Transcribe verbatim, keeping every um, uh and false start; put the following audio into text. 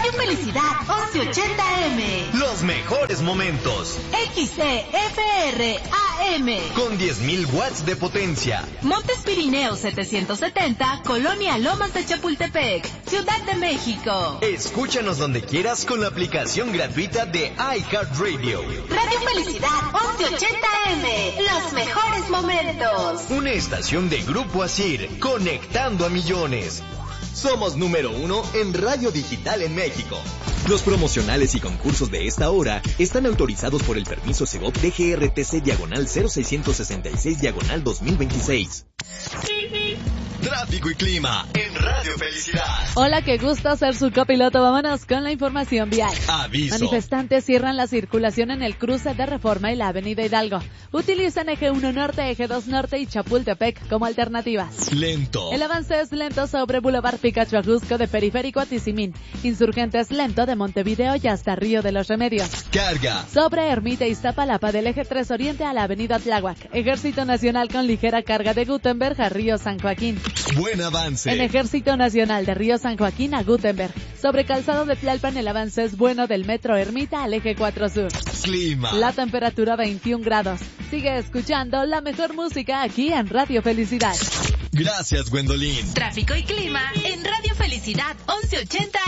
Radio Felicidad once ochenta eme. Los mejores momentos. X C F R A M. Con diez mil watts de potencia. Montes Pirineos setecientos setenta, Colonia Lomas de Chapultepec, Ciudad de México. Escúchanos donde quieras con la aplicación gratuita de iHeartRadio. Radio Felicidad once ochenta eme. Los mejores momentos. Una estación de Grupo Asir, conectando a millones. Somos número uno en radio digital en México. Los promocionales y concursos de esta hora están autorizados por el permiso Segov D G R T C diagonal cero seiscientos sesenta y seis diagonal dos mil veintiséis. Tráfico y clima en Radio Felicidad. Hola, qué gusto ser su copiloto. Vámonos con la información vial. Aviso. Manifestantes cierran la circulación en el cruce de Reforma y la Avenida Hidalgo. Utilizan eje uno Norte, eje dos Norte y Chapultepec como alternativas. Lento. El avance es lento sobre Boulevard Picacho Ajusco de Periférico a Tizimín. Insurgentes lento de Montevideo y hasta Río de los Remedios. Carga. Sobre Ermita y Iztapalapa del eje tres Oriente a la Avenida Tláhuac. Ejército Nacional con ligera carga de Gutenberg a Río San Joaquín. Buen avance. En Ejército Nacional de Río San Joaquín a Gutenberg. Sobre Calzado de Tlalpan el avance es bueno del Metro Ermita al eje cuatro Sur. Clima. La temperatura veintiún grados. Sigue escuchando la mejor música aquí en Radio Felicidad. Gracias, Gwendolyn. Tráfico y clima en Radio Felicidad once ochenta